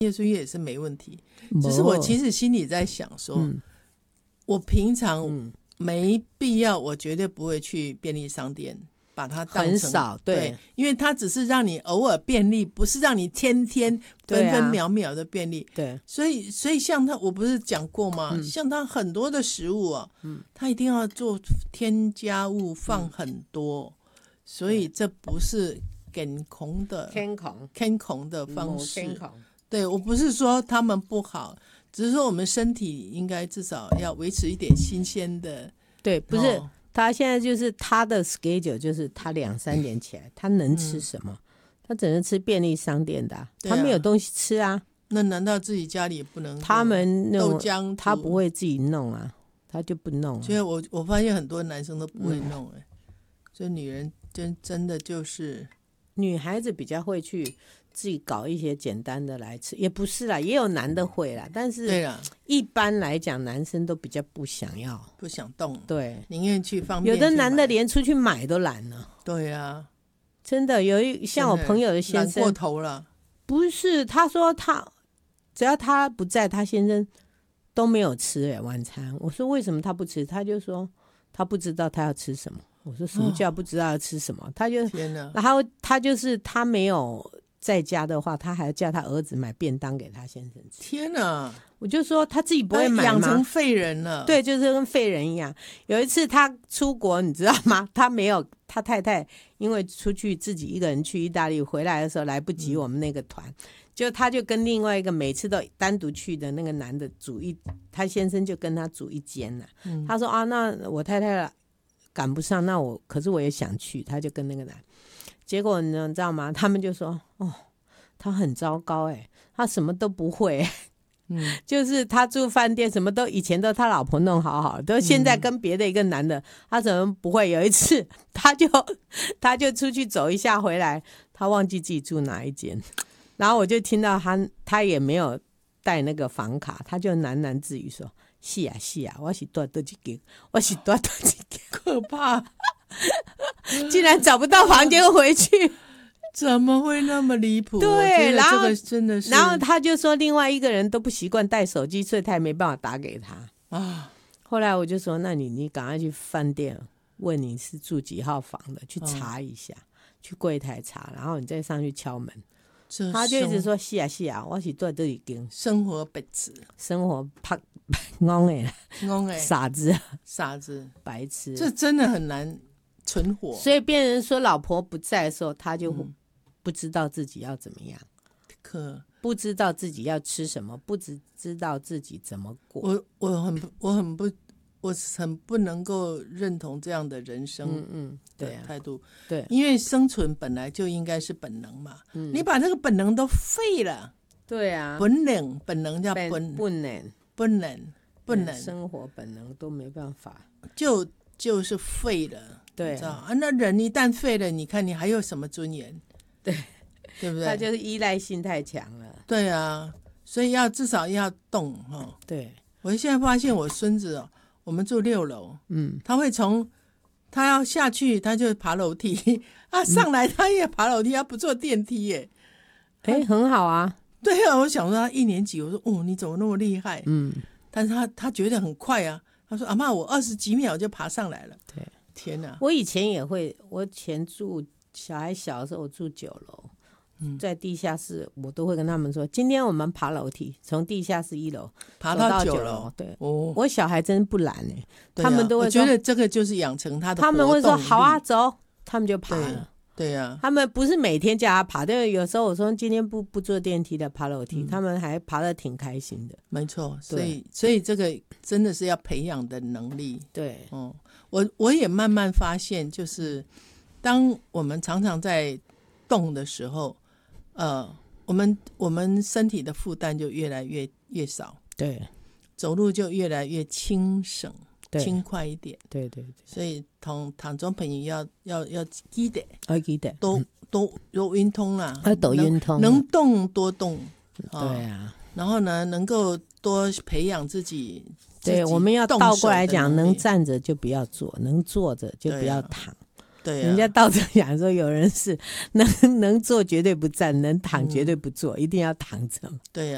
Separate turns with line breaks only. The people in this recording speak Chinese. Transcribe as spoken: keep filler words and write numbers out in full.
叶春叶也是没问题，只是我其实心里在想说，嗯、我平常没必要，我绝对不会去便利商店把它当成
很少 对,
对，因为它只是让你偶尔便利，不是让你天天分分秒秒的便利。
对，
所以所以像它，我不是讲过吗？嗯、像它很多的食物啊，嗯、它一定要做添加物放很多，嗯、所以这不是健康的
健康
健康的方式。对，我不是说他们不好，只是说我们身体应该至少要维持一点新鲜的。
对，不是。哦，他现在就是他的 schedule 就是他两三点起来，他能吃什么？嗯、他只能吃便利商店的、啊啊，他没有东西吃啊。
那难道自己家里也不能？
他们
豆浆
他不会自己弄啊，他就不弄、啊。
所以我我发现很多男生都不会弄哎、欸，嗯、所以女人真真的就是
女孩子比较会去自己搞一些简单的来吃，也不是啦，也有男的会啦，但是
对啦，
一般来讲男生都比较不想要，
不想动，
对，
宁愿去方便。
有的男的连出去买都懒了。
对啊，
真的有一像我朋友的先生
懒过头了，
不是，他说他只要他不在，他先生都没有吃哎、欸、晚餐。我说为什么他不吃？他就说他不知道他要吃什么。我说什么叫不知道要吃什么？哦、他就
天哪，
然后他就是他没有在家的话，他还叫他儿子买便当给他先生吃。
天哪！
我就说他自己不会买吗？
养成废人了。
对，就是跟废人一样。有一次他出国，你知道吗？他没有，他太太因为出去自己一个人去意大利，回来的时候来不及我们那个团，嗯、就他就跟另外一个每次都单独去的那个男的煮一，他先生就跟他煮一间了、啊嗯。他说啊，那我太太赶不上，那我可是我也想去，他就跟那个男。结果你知道吗？他们就说哦，他很糟糕哎、欸，他什么都不会、欸，嗯，就是他住饭店什么都以前都他老婆弄好好，都现在跟别的一个男的，嗯、他怎么不会？有一次他就他就出去走一下回来，他忘记自己住哪一间，然后我就听到他他也没有带那个房卡，他就喃喃自语说：“是啊是啊，我是住多几间，我是住多几间，
可怕。”
竟然找不到房间回去，
怎么会那么离谱？
对，然后
真的是，
然后他就说另外一个人都不习惯带手机，所以他也没办法打给他啊。后来我就说，那你你赶快去饭店问你是住几号房的，去查一下，哦、去柜台查，然后你再上去敲门。他就一直说是啊是啊，我是住这里间。
生活白痴，
生活怕懵哎，
懵哎，
傻子，
傻子，
白痴，
这真的很难存活。
所以别人说老婆不在的时候，他就不知道自己要怎么样，
可
不知道自己要吃什么，不知知道自己怎么过。
我我很我很不我很不能够认同这样的人生的态度。嗯嗯对啊、对，因为生存本来就应该是本能嘛，嗯、你把这个本能都废了。
对啊，
本能本能叫本
本能
本能本能，
生活本能都没办法，
就就是废了。对啊，啊，那人一旦废了，你看你还有什么尊严？
对，
对不对？
他就是依赖性太强了。
对啊，所以要至少要动哈、哦。
对，
我现在发现我孙子哦，我们住六楼，嗯，他会从他要下去，他就爬楼梯啊，上来他也爬楼梯，他不坐电梯耶。
哎、欸，很好啊。
对啊，我想说他一年级，我说哦，你怎么那么厉害？嗯，但是他他觉得很快啊。他说阿嬷，我二十几秒就爬上来了。
对，
天哪！
我以前也会，我以前住小孩小的时候，我住九楼，嗯，在地下室，我都会跟他们说，今天我们爬楼梯，从地下室一楼
爬到九
楼。对，哦，我小孩真不懒哎、欸，
啊、
他们都会说，
我觉得这个就是养成他的活动力。
他们会说好啊，走，他们就爬了。
对呀、啊，
他们不是每天叫他爬，但是有时候我说今天不不坐电梯的爬楼梯、嗯，他们还爬得挺开心的。
没错，所以所以这个真的是要培养的能力。
对，
嗯，我我也慢慢发现，就是当我们常常在动的时候，呃，我们我们身体的负担就越来越越少，
对，
走路就越来越轻省。轻快一点，
对对对，
所以同唐中朋友要要要记得，
要记得，
多多多运动啦，
要多运动，
能动多动，
对啊，
然后呢，能够多培养自己。
对，我们要倒过来讲，能站着就不要坐，能坐着就不要躺。
对、啊，
人家倒着讲说，有人是能能坐绝对不站，能躺绝对不坐，嗯、一定要躺着。
对呀、